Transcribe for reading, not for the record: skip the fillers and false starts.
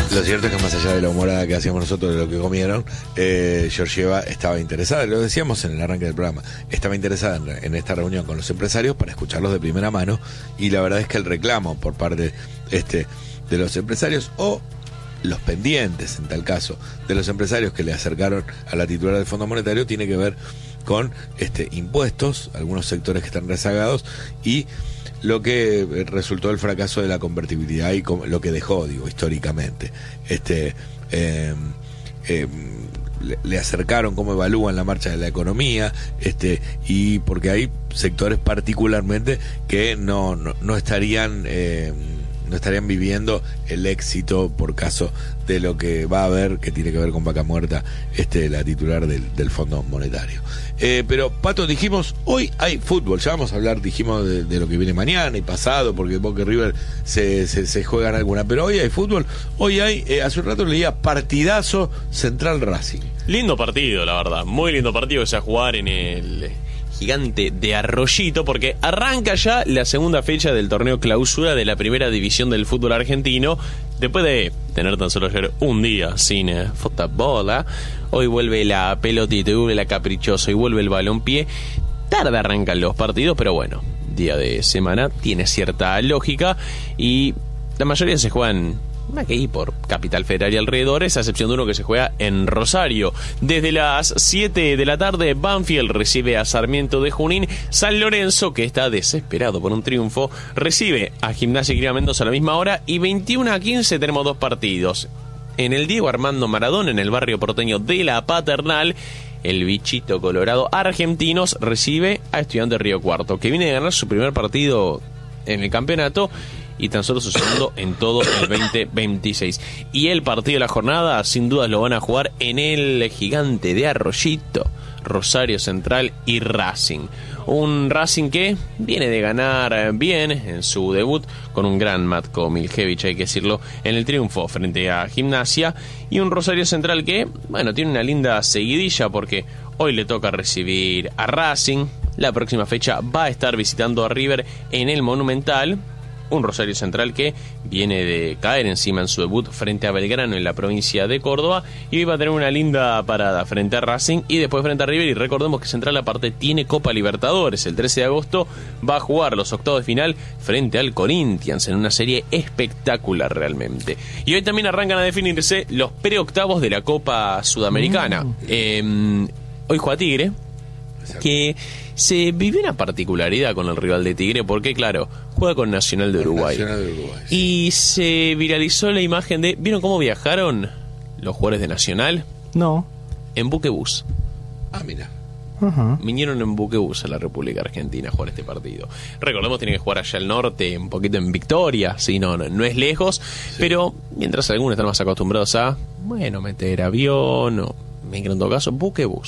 Lo cierto es que más allá de la humorada que hacíamos nosotros de lo que comieron, Georgieva estaba interesada, lo decíamos en el arranque del programa, estaba interesada en esta reunión con los empresarios para escucharlos de primera mano, y la verdad es que el reclamo por parte de los empresarios, o los pendientes, en tal caso, de los empresarios que le acercaron a la titular del Fondo Monetario, tiene que ver con impuestos, algunos sectores que están rezagados, y lo que resultó el fracaso de la convertibilidad y lo que dejó, históricamente. Le acercaron cómo evalúan la marcha de la economía, y porque hay sectores particularmente que no estarían viviendo el éxito por caso de lo que va a haber, que tiene que ver con Vaca Muerta, la titular del Fondo Monetario. Pero, Pato, dijimos, hoy hay fútbol, ya vamos a hablar, dijimos, de lo que viene mañana y pasado, porque Boca y River se juegan alguna, pero hoy hay fútbol, hoy hay, hace un rato leía, partidazo Central Racing. Lindo partido, la verdad, muy lindo partido que se va a jugar en el Gigante de Arroyito, porque arranca ya la segunda fecha del torneo clausura de la primera división del fútbol argentino, después de tener tan solo ayer un día sin fútbol. Hoy vuelve la pelotita, y vuelve la caprichosa, y vuelve el balompié. Tarde arrancan los partidos, pero bueno, día de semana tiene cierta lógica, y la mayoría se juegan aquí por Capital Federal y alrededores, a excepción de uno que se juega en Rosario. Desde las 7 de la tarde, Banfield recibe a Sarmiento de Junín. San Lorenzo, que está desesperado por un triunfo, recibe a Gimnasia y Grima Mendoza a la misma hora, y 21:15 tenemos dos partidos. En el Diego Armando Maradona, en el barrio porteño de La Paternal, el bichito colorado Argentinos recibe a Estudiantes Río Cuarto, que viene de ganar su primer partido en el campeonato y tan solo su segundo en todo el 2026. Y el partido de la jornada, sin dudas, lo van a jugar en el Gigante de Arroyito, Rosario Central y Racing. Un Racing que viene de ganar bien en su debut con un gran Matko Miljevic, hay que decirlo, en el triunfo frente a Gimnasia, y un Rosario Central que, bueno, tiene una linda seguidilla, porque hoy le toca recibir a Racing, la próxima fecha va a estar visitando a River en el Monumental. Un Rosario Central que viene de caer encima en su debut frente a Belgrano en la provincia de Córdoba, y hoy va a tener una linda parada frente a Racing y después frente a River. Y recordemos que Central aparte tiene Copa Libertadores, el 13 de agosto va a jugar los octavos de final frente al Corinthians en una serie espectacular realmente. Y hoy también arrancan a definirse los preoctavos de la Copa Sudamericana. Hoy juega Tigre, que se vivió una particularidad con el rival de Tigre, porque claro, juega con Nacional de Uruguay. Sí. Y se viralizó la imagen de... ¿Vieron cómo viajaron los jugadores de Nacional? No. En buquebús. Ah, mira. Ajá. Vinieron en buquebús a la República Argentina a jugar este partido. Recordemos, tienen que jugar allá al norte, un poquito en Victoria, sí, no es lejos, sí. Pero mientras algunos están más acostumbrados a, meter avión o, en todo caso, buquebús.